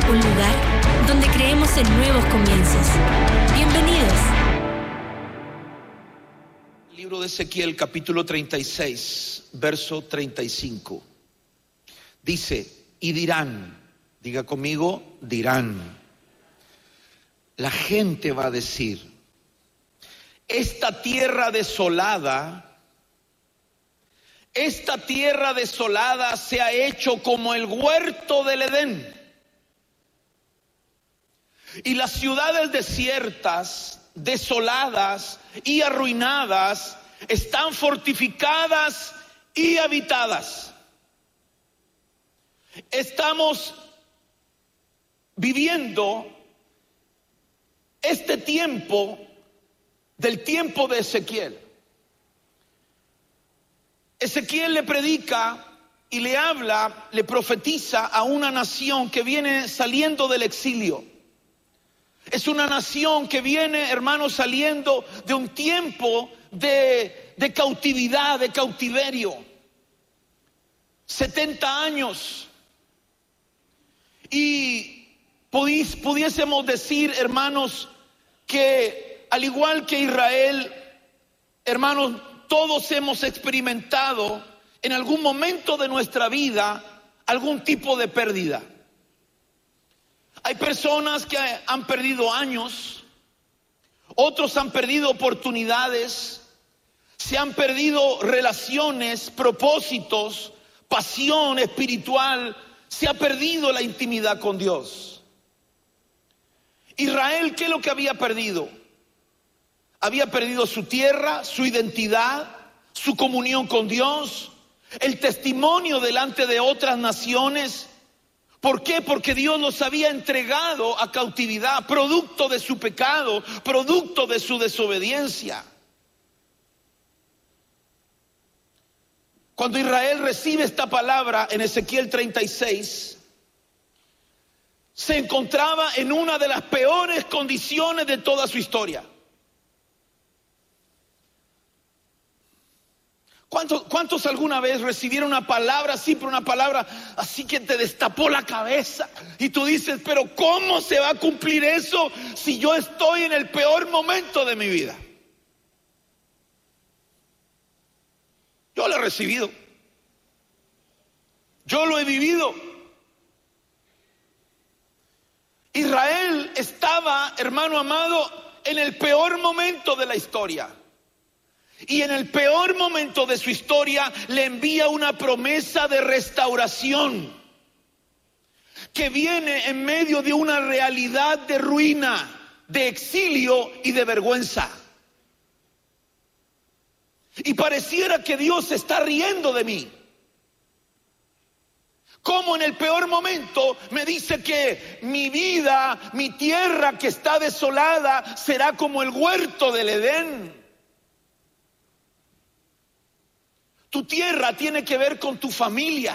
un lugar donde creemos en nuevos comienzos. Bienvenidos. Libro de Ezequiel, capítulo 36, verso 35. Dice, y dirán, diga conmigo, dirán. La gente va a decir, esta tierra desolada se ha hecho como el huerto del Edén. Y las ciudades desiertas, desoladas y arruinadas están fortificadas y habitadas. Estamos viviendo este tiempo del tiempo de Ezequiel. Ezequiel le predica y le habla, le profetiza a una nación que viene saliendo del exilio. Es una nación que viene, hermanos, saliendo de un tiempo de cautividad, de cautiverio. 70 años. Y pudiésemos decir, hermanos, que al igual que Israel, hermanos, todos hemos experimentado en algún momento de nuestra vida algún tipo de pérdida. Hay personas que han perdido años, otros han perdido oportunidades, se han perdido relaciones, propósitos, pasión espiritual, se ha perdido la intimidad con Dios. Israel, ¿qué es lo que había perdido? Había perdido su tierra, su identidad, su comunión con Dios, el testimonio delante de otras naciones. ¿Por qué? Porque Dios los había entregado a cautividad, producto de su pecado, producto de su desobediencia. Cuando Israel recibe esta palabra en Ezequiel 36, se encontraba en una de las peores condiciones de toda su historia. ¿Cuántos alguna vez recibieron una palabra así, pero una palabra así que te destapó la cabeza? Y tú dices, pero ¿cómo se va a cumplir eso si yo estoy en el peor momento de mi vida? Yo lo he recibido. Yo lo he vivido. Israel estaba, hermano amado, en el peor momento de la historia. Y en el peor momento de su historia le envía una promesa de restauración que viene en medio de una realidad de ruina, de exilio y de vergüenza. Y pareciera que Dios se está riendo de mí. Como en el peor momento me dice que mi vida, mi tierra que está desolada será como el huerto del Edén. Tu tierra tiene que ver con tu familia.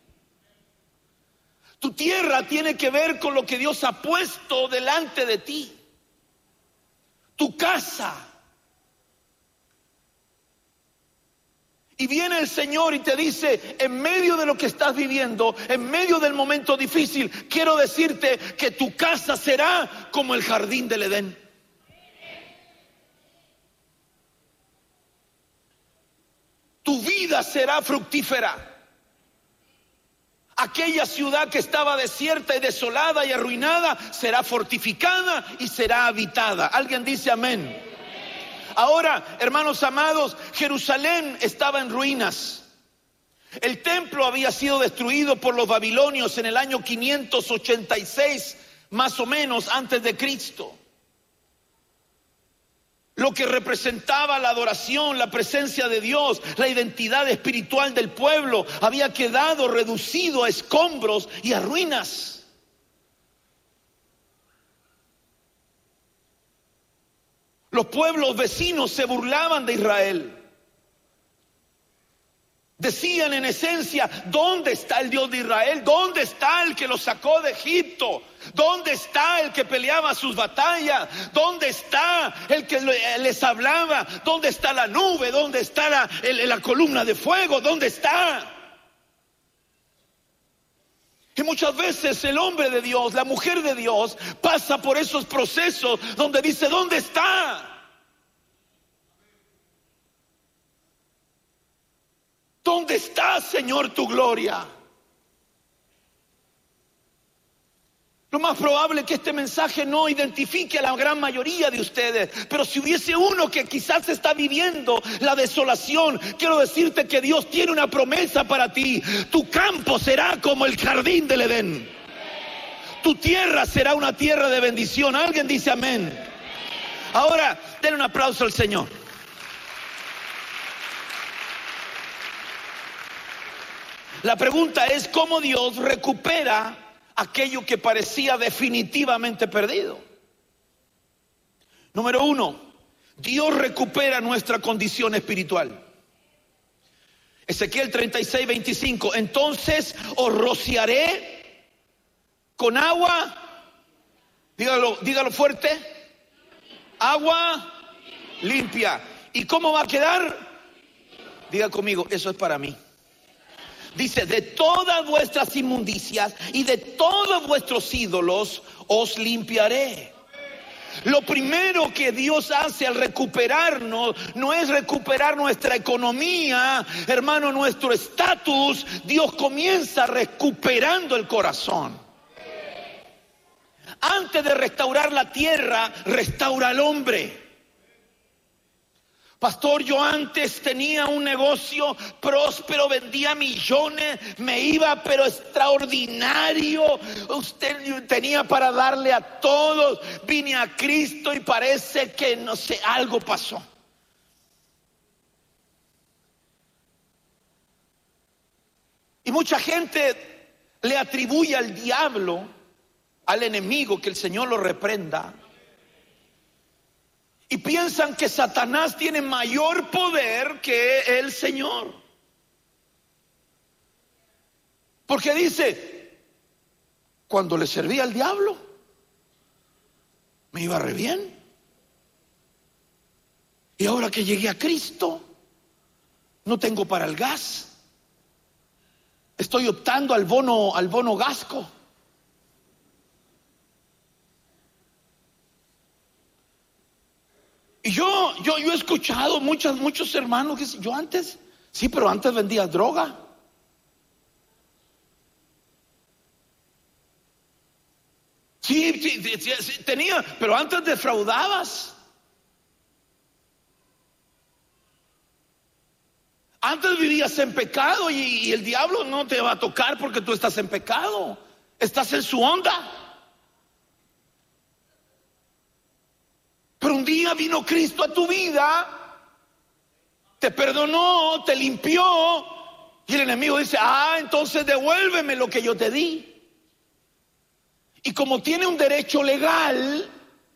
Tu tierra tiene que ver con lo que Dios ha puesto delante de ti. Tu casa. Y viene el Señor y te dice, en medio de lo que estás viviendo, en medio del momento difícil, quiero decirte que tu casa será como el jardín del Edén. Tu vida será fructífera. Aquella ciudad que estaba desierta y desolada y arruinada será fortificada y será habitada. ¿Alguien dice amén? Ahora, hermanos amados, Jerusalén estaba en ruinas. El templo había sido destruido por los babilonios en el año 586, más o menos, antes de Cristo. Lo que representaba la adoración, la presencia de Dios, la identidad espiritual del pueblo, había quedado reducido a escombros y a ruinas. Los pueblos vecinos se burlaban de Israel. Decían en esencia, ¿dónde está el Dios de Israel? ¿Dónde está el que los sacó de Egipto? ¿Dónde está el que peleaba sus batallas? ¿Dónde está el que les hablaba? ¿Dónde está la nube? ¿Dónde está la columna de fuego? ¿Dónde está? Y muchas veces el hombre de Dios, la mujer de Dios, pasa por esos procesos donde dice, ¿dónde está? ¿Dónde está, Señor, tu gloria? Lo más probable es que este mensaje no identifique a la gran mayoría de ustedes, pero si hubiese uno que quizás está viviendo la desolación, quiero decirte que Dios tiene una promesa para ti. Tu campo será como el jardín del Edén. Tu tierra será una tierra de bendición. ¿Alguien dice amén? Ahora, denle un aplauso al Señor. La pregunta es cómo Dios recupera aquello que parecía definitivamente perdido. Número 1, Dios recupera nuestra condición espiritual. Ezequiel 36:25. Entonces os rociaré con agua, dígalo fuerte, agua limpia. ¿Y cómo va a quedar? Diga conmigo, eso es para mí. Dice, de todas vuestras inmundicias y de todos vuestros ídolos os limpiaré. Lo primero que Dios hace al recuperarnos no es recuperar nuestra economía, hermano, nuestro estatus. Dios comienza recuperando el corazón. Antes de restaurar la tierra, restaura al hombre. Pastor, yo antes tenía un negocio próspero, vendía millones, me iba pero extraordinario. Usted tenía para darle a todos. Vine a Cristo y parece que no sé, algo pasó. Y mucha gente le atribuye al diablo, al enemigo, que el Señor lo reprenda. Y piensan que Satanás tiene mayor poder que el Señor. Porque dice, cuando le servía al diablo, me iba re bien. Y ahora que llegué a Cristo, no tengo para el gas. Estoy optando al bono gasco. Y yo he escuchado muchos hermanos que dicen, yo antes, sí, pero antes vendía droga. Sí, tenía, pero antes defraudabas. Antes vivías en pecado y el diablo no te va a tocar porque tú estás en pecado. Estás en su onda. Pero un día vino Cristo a tu vida, te perdonó, te limpió, y el enemigo dice, entonces devuélveme lo que yo te di. Y como tiene un derecho legal,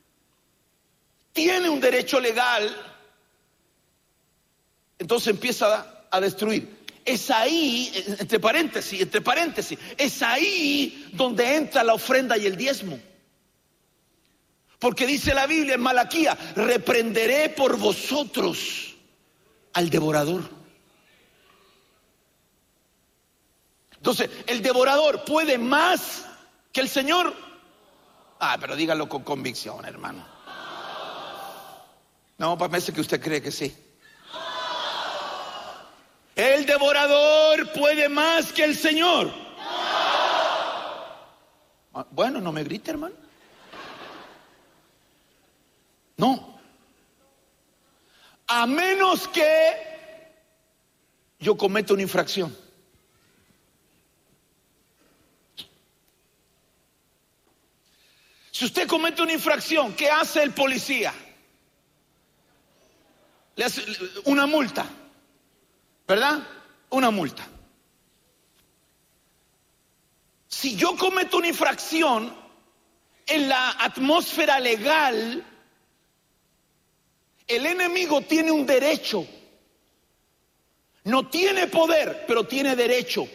entonces empieza a destruir. Es ahí, entre paréntesis, es ahí donde entra la ofrenda y el diezmo. Porque dice la Biblia en Malaquía, reprenderé por vosotros al devorador. Entonces, el devorador puede más que el Señor. Pero dígalo con convicción, hermano. No, parece que usted cree que sí. El devorador puede más que el Señor. Bueno, no me grite, hermano. No. A menos que yo cometa una infracción. Si usted comete una infracción, ¿qué hace el policía? Le hace una multa, ¿verdad? Una multa. Si yo cometo una infracción en la atmósfera legal, el enemigo tiene un derecho. No tiene poder, pero tiene derecho.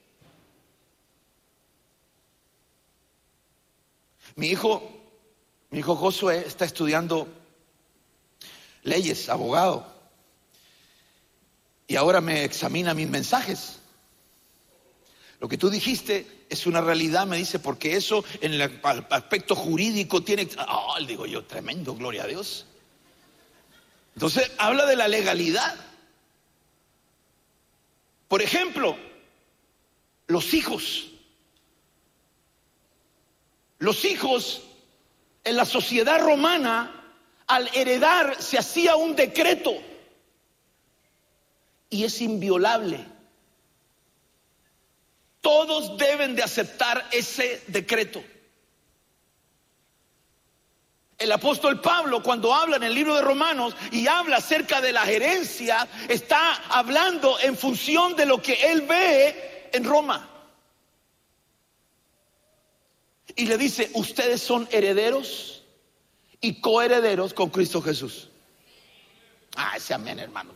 Mi hijo Josué está estudiando leyes, abogado. Y ahora me examina mis mensajes. Lo que tú dijiste es una realidad, me dice, porque eso en el aspecto jurídico tiene... digo yo, tremendo, gloria a Dios. Entonces habla de la legalidad. Por ejemplo, los hijos. Los hijos en la sociedad romana, al heredar se hacía un decreto y es inviolable. Todos deben de aceptar ese decreto. El apóstol Pablo, cuando habla en el libro de Romanos y habla acerca de la herencia, está hablando en función de lo que él ve en Roma. Y le dice, ustedes son herederos y coherederos con Cristo Jesús. Ese amén, hermano.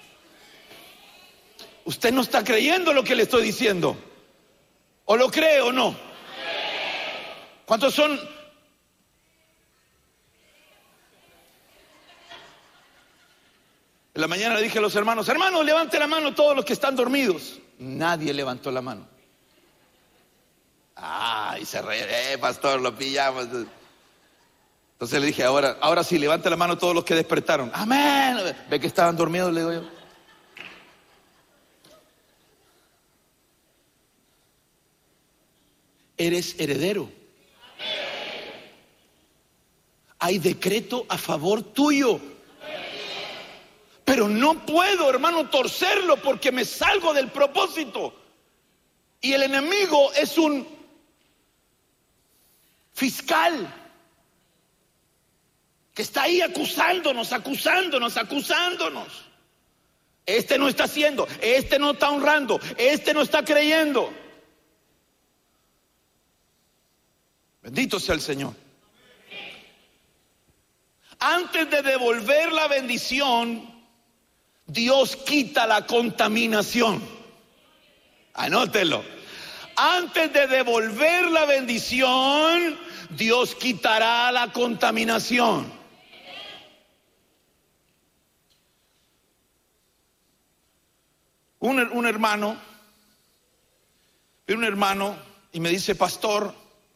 Usted no está creyendo lo que le estoy diciendo. ¿O lo cree o no? ¿Cuántos son? En la mañana le dije a los hermanos, levante la mano todos los que están dormidos. Nadie levantó la mano. Y se reía, pastor, lo pillamos. Entonces le dije, ahora sí, levante la mano todos los que despertaron. Amén. Ve que estaban dormidos, le digo yo. Eres heredero. Hay decreto a favor tuyo. Pero no puedo, hermano, torcerlo porque me salgo del propósito. Y el enemigo es un fiscal que está ahí acusándonos. Este no está haciendo, este no está honrando, este no está creyendo. Bendito sea el Señor. Antes de devolver la bendición, Dios quita la contaminación. Anótelo. Antes de devolver la bendición, Dios quitará la contaminación. Un hermano y me dice, pastor,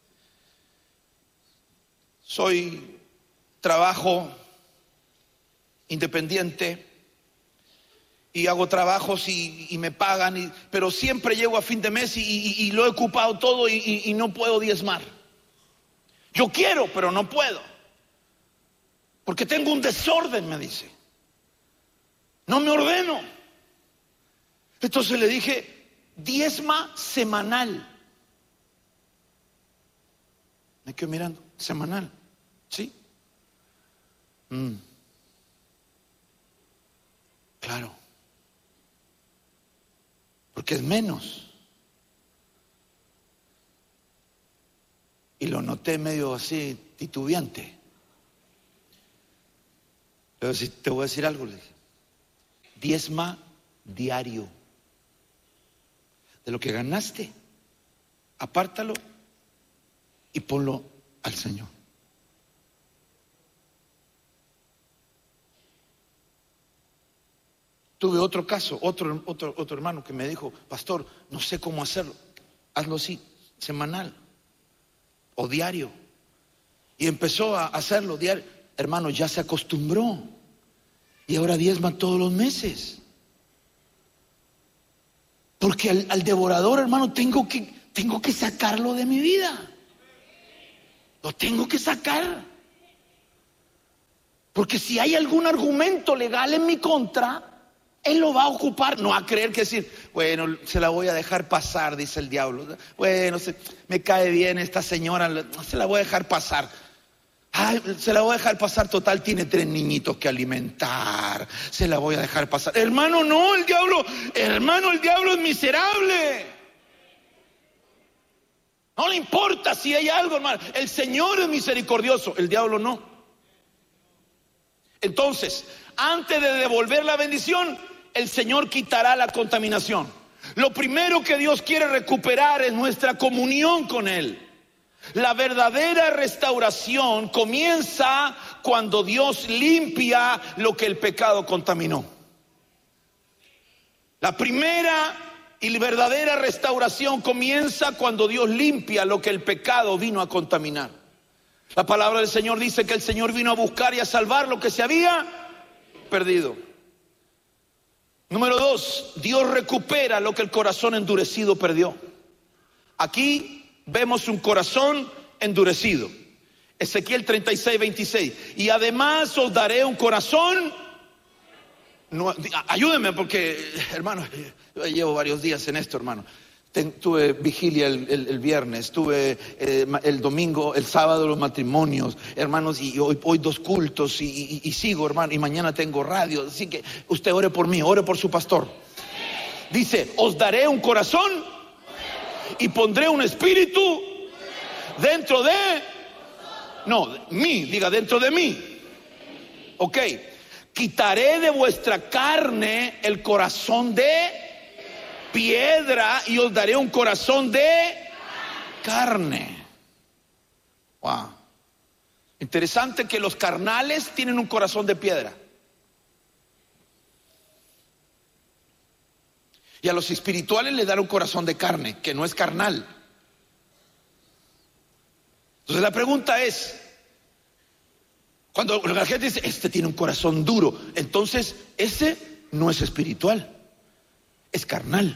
trabajo independiente y hago trabajos y me pagan, pero siempre llego a fin de mes y lo he ocupado todo y no puedo diezmar. Yo quiero, pero no puedo, porque tengo un desorden, me dice. No me ordeno. Entonces le dije, diezma semanal. Me quedo mirando, semanal, ¿sí? Claro. Porque es menos. Y lo noté medio así, titubeante. Pero si te voy a decir algo, le dije, diezma diario. De lo que ganaste, apártalo y ponlo al Señor. Tuve otro caso, otro hermano que me dijo, pastor, no sé cómo hacerlo. Hazlo así, semanal o diario. Y empezó a hacerlo diario. Hermano, ya se acostumbró. Y ahora diezma todos los meses. Porque al devorador, hermano, tengo que sacarlo de mi vida. Lo tengo que sacar. Porque si hay algún argumento legal en mi contra, él lo va a ocupar. No va a creer que decir, bueno, se la voy a dejar pasar, dice el diablo. Bueno, me cae bien esta señora, se la voy a dejar pasar. Se la voy a dejar pasar, total, tiene 3 niñitos que alimentar. Se la voy a dejar pasar. Hermano, no, el diablo es miserable. No le importa si hay algo, hermano. El Señor es misericordioso, el diablo no. Entonces, antes de devolver la bendición, el Señor quitará la contaminación. Lo primero que Dios quiere recuperar es nuestra comunión con Él. La verdadera restauración comienza cuando Dios limpia lo que el pecado contaminó. La primera Y la verdadera restauración comienza cuando Dios limpia lo que el pecado vino a contaminar. La palabra del Señor dice que el Señor vino a buscar y a salvar lo que se había perdido. Número 2, Dios recupera lo que el corazón endurecido perdió. Aquí vemos un corazón endurecido. Ezequiel 36:26. Y además os daré un corazón. No, ayúdenme porque, hermano, yo llevo varios días en esto, hermano. Tuve vigilia el viernes, tuve el domingo, el sábado los matrimonios, hermanos, y hoy 2 cultos y sigo, hermano, y mañana tengo radio. Así que usted ore por mí, ore por su pastor. Dice, os daré un corazón y pondré un espíritu dentro de... No, mí, diga dentro de mí. Ok. Quitaré de vuestra carne el corazón de piedra y os daré un corazón de carne. Wow. Interesante que los carnales tienen un corazón de piedra. Y a los espirituales les dan un corazón de carne, que no es carnal. Entonces la pregunta es, cuando la gente dice, este tiene un corazón duro, entonces ese no es espiritual, es carnal.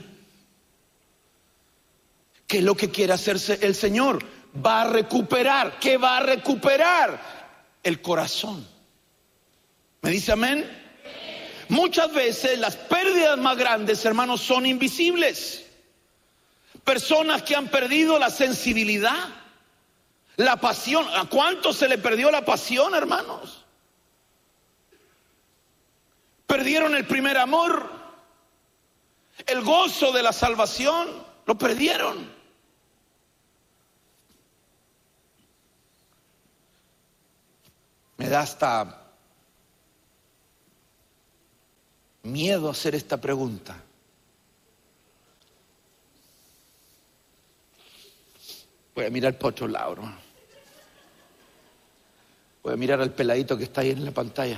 ¿Qué es lo que quiere hacerse el Señor? Va a recuperar. ¿Qué va a recuperar? El corazón. ¿Me dice amén? Muchas veces las pérdidas más grandes, hermanos, son invisibles. Personas que han perdido la sensibilidad, la pasión. ¿A cuánto se le perdió la pasión, hermanos? Perdieron el primer amor, el gozo de la salvación, lo perdieron. Me da hasta miedo hacer esta pregunta. Voy a mirar por otro lado, hermano. Voy a mirar al peladito que está ahí en la pantalla.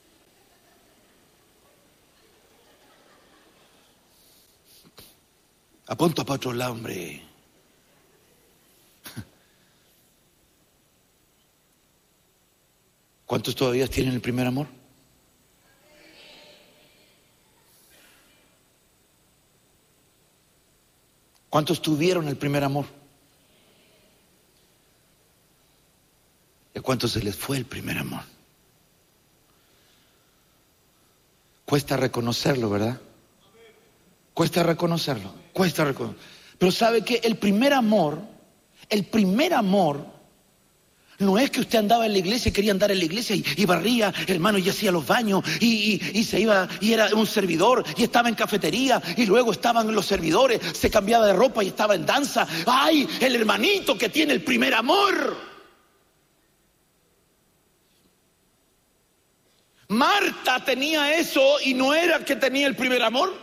Apunta para otro lado, hombre. ¿Cuántos todavía tienen el primer amor? ¿Cuántos tuvieron el primer amor? ¿Y a cuántos se les fue el primer amor? Cuesta reconocerlo, ¿verdad? Cuesta reconocerlo, cuesta reconocerlo. Pero ¿sabe qué? El primer amor no es que usted andaba en la iglesia y quería andar en la iglesia y barría, hermano, y hacía los baños y se iba y era un servidor y estaba en cafetería y luego estaban los servidores, se cambiaba de ropa y estaba en danza. ¡Ay, el hermanito que tiene el primer amor! Marta tenía eso y no era que tenía el primer amor.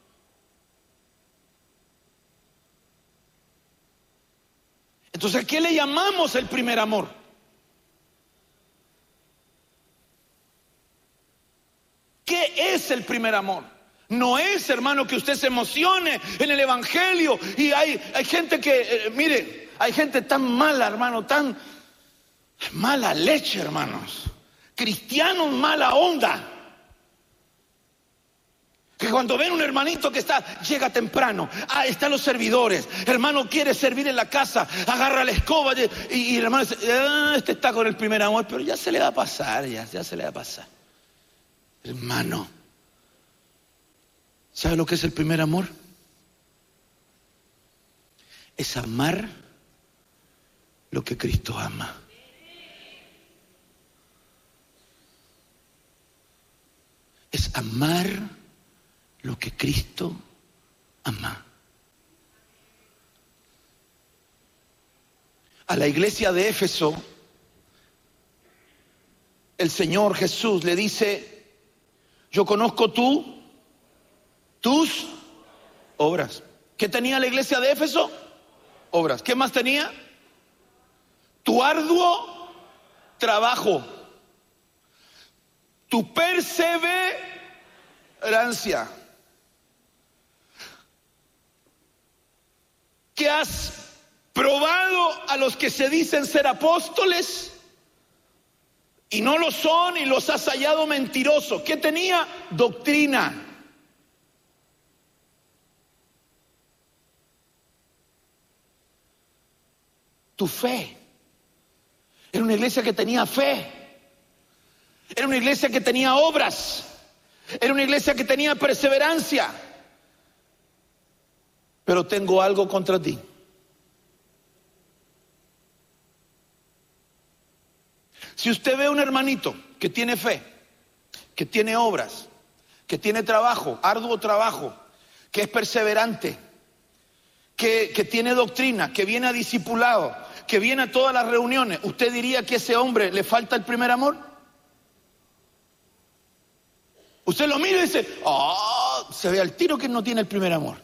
Entonces, ¿a qué le llamamos el primer amor? ¿Qué es el primer amor? No es, hermano, que usted se emocione en el evangelio y hay gente que, mire, hay gente tan mala, hermano, tan mala leche, hermanos. Cristianos mala onda. Que cuando ven un hermanito que llega temprano, están los servidores, hermano quiere servir en la casa, agarra la escoba y el hermano dice, este está con el primer amor, pero ya se le va a pasar, ya se le va a pasar. Hermano, ¿sabe lo que es el primer amor? Es amar lo que Cristo ama. Es amar lo que Cristo ama. A la iglesia de Éfeso, el Señor Jesús le dice, yo conozco tus obras. ¿Qué tenía la iglesia de Éfeso? Obras. ¿Qué más tenía? Tu arduo trabajo, tu perseverancia. que has probado a los que se dicen ser apóstoles y no lo son y los has hallado mentirosos. ¿Qué tenía? Doctrina. Tu fe. Era una iglesia que tenía fe. Era una iglesia que tenía obras. Era una iglesia que tenía perseverancia. Pero tengo algo contra ti. Si usted ve a un hermanito que tiene fe, que tiene obras, que tiene trabajo, arduo trabajo, que es perseverante, que tiene doctrina, que viene a discipulado, que viene a todas las reuniones, ¿usted diría que a ese hombre le falta el primer amor? Usted lo mira y dice, se ve al tiro que no tiene el primer amor.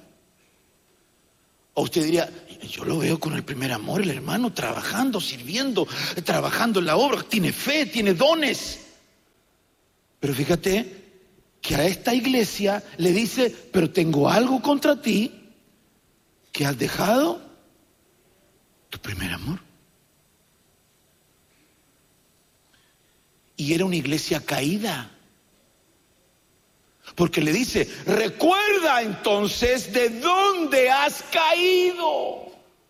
O usted diría, yo lo veo con el primer amor, el hermano trabajando, sirviendo, trabajando en la obra, tiene fe, tiene dones. Pero fíjate que a esta iglesia le dice, pero tengo algo contra ti, que has dejado tu primer amor. Y era una iglesia caída. Porque le dice, recuerda entonces de dónde has caído.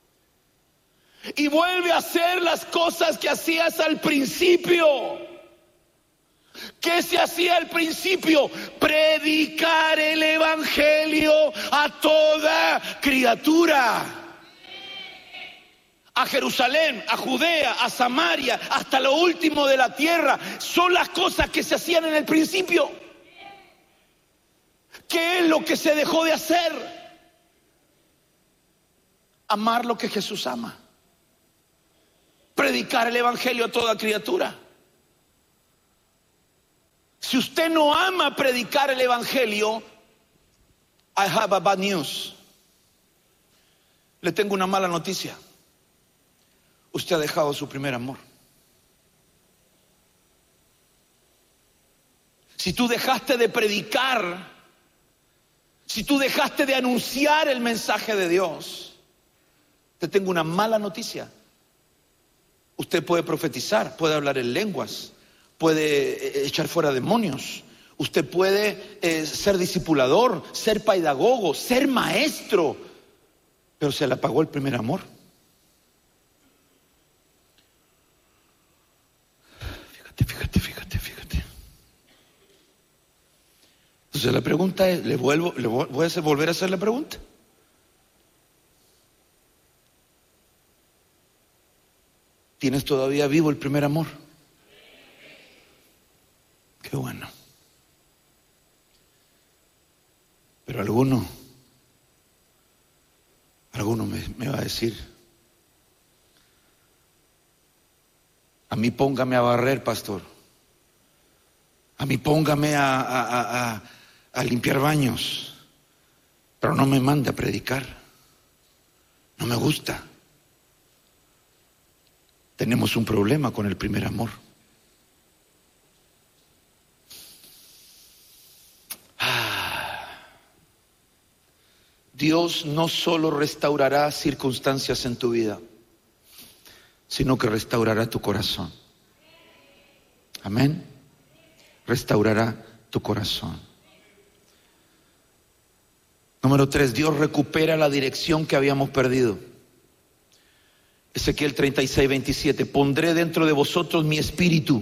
Y vuelve a hacer las cosas que hacías al principio. ¿Qué se hacía al principio? Predicar el evangelio a toda criatura. A Jerusalén, a Judea, a Samaria, hasta lo último de la tierra. Son las cosas que se hacían en el principio. ¿Qué es lo que se dejó de hacer? Amar lo que Jesús ama. Predicar el evangelio a toda criatura. Si usted no ama predicar el evangelio, I have a bad news. Le tengo una mala noticia. Usted ha dejado su primer amor. Si tú dejaste de predicar, si tú dejaste de anunciar el mensaje de Dios, te tengo una mala noticia. Usted puede profetizar, puede hablar en lenguas, puede echar fuera demonios, usted puede ser discipulador, ser pedagogo, ser maestro, pero se le apagó el primer amor. Fíjate. Entonces la pregunta es, voy a volver a hacer la pregunta. ¿Tienes todavía vivo el primer amor? Qué bueno. Pero alguno me va a decir, a mí póngame a barrer, pastor. A mí póngame a limpiar baños, pero no me mande a predicar. No me gusta. Tenemos un problema con el primer amor. Dios no solo restaurará circunstancias en tu vida, sino que restaurará tu corazón. Amén. Restaurará tu corazón. Número 3, Dios recupera la dirección que habíamos perdido. Ezequiel 36:27, pondré dentro de vosotros mi espíritu,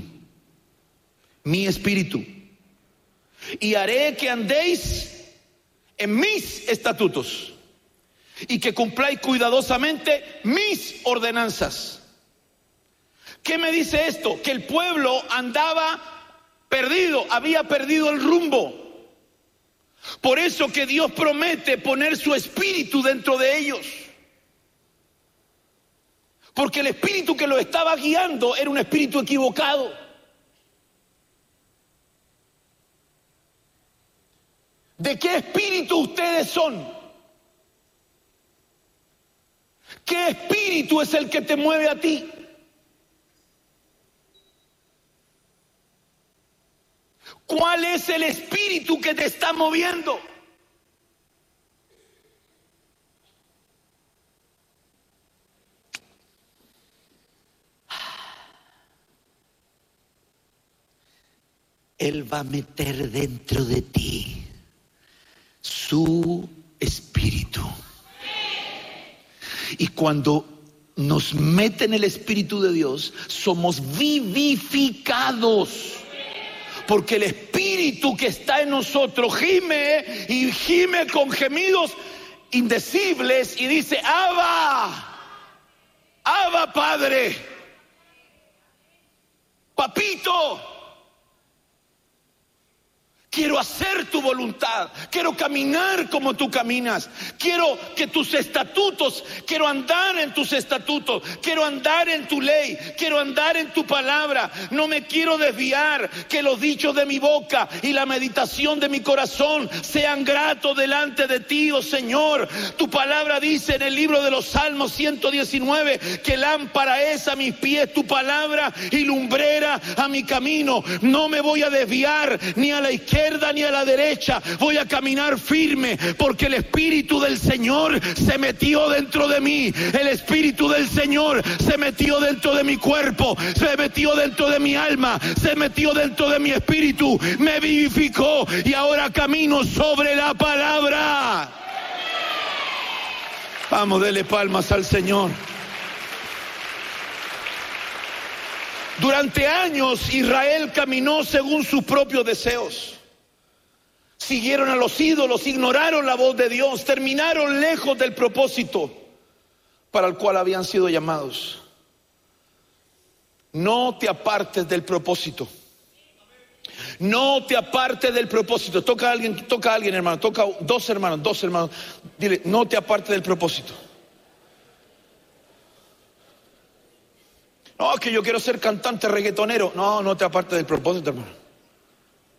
y haré que andéis en mis estatutos y que cumpláis cuidadosamente mis ordenanzas. ¿Qué me dice esto? Que el pueblo andaba perdido, había perdido el rumbo. Por eso que Dios promete poner su espíritu dentro de ellos. Porque el espíritu que los estaba guiando era un espíritu equivocado. ¿De qué espíritu ustedes son? ¿Qué espíritu es el que te mueve a ti? ¿Cuál es el espíritu que te está moviendo? Él va a meter dentro de ti su espíritu. Y cuando nos mete en el Espíritu de Dios, somos vivificados. Porque el Espíritu que está en nosotros gime y gime con gemidos indecibles y dice: Abba, Abba Padre, Papito, quiero hacer tu voluntad, quiero caminar como tú caminas, quiero que tus estatutos, quiero andar en tus estatutos, quiero andar en tu ley, quiero andar en tu palabra, no me quiero desviar, que los dichos de mi boca y la meditación de mi corazón sean gratos delante de ti, oh Señor. Tu palabra dice en el libro de los Salmos 119 que lámpara es a mis pies tu palabra y lumbrera a mi camino. No me voy a desviar ni a la izquierda ni a la derecha, voy a caminar firme porque el Espíritu del Señor se metió dentro de mí, el Espíritu del Señor se metió dentro de mi cuerpo, se metió dentro de mi alma, se metió dentro de mi espíritu, me vivificó y ahora camino sobre la palabra. Vamos, dele palmas al Señor. Durante años Israel caminó según sus propios deseos. Siguieron a los ídolos, ignoraron la voz de Dios, terminaron lejos del propósito para el cual habían sido llamados. No te apartes del propósito. No te apartes del propósito. Toca a alguien, hermano. Toca dos hermanos. Dile: no te apartes del propósito. No, que yo quiero ser cantante reggaetonero. No te apartes del propósito, hermano.